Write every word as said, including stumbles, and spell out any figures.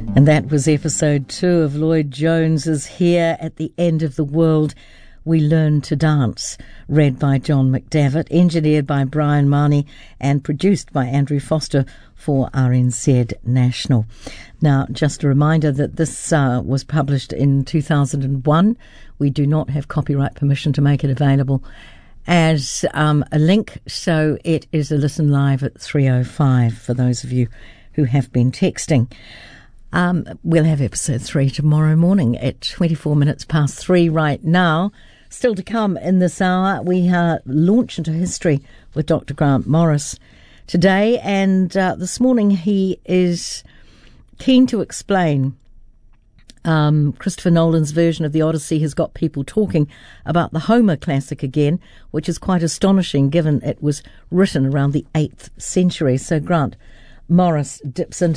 And that was episode two of Lloyd Jones's Here at the End of the World, We Learn to Dance, read by John McDavitt, engineered by Brian Marnie, and produced by Andrew Foster for R N Z National. Now, just a reminder that this uh, was published in two thousand one. We do not have copyright permission to make it available as um, a link, so it is a listen live at three oh five for those of you who have been texting. Um, we'll have episode three tomorrow morning at twenty-four minutes past three right now. Still to come in this hour, we uh, launch into history with Doctor Grant Morris today, and uh, this morning he is keen to explain um, Christopher Nolan's version of the Odyssey has got people talking about the Homer classic again, which is quite astonishing given it was written around the eighth century. So Grant Morris dips into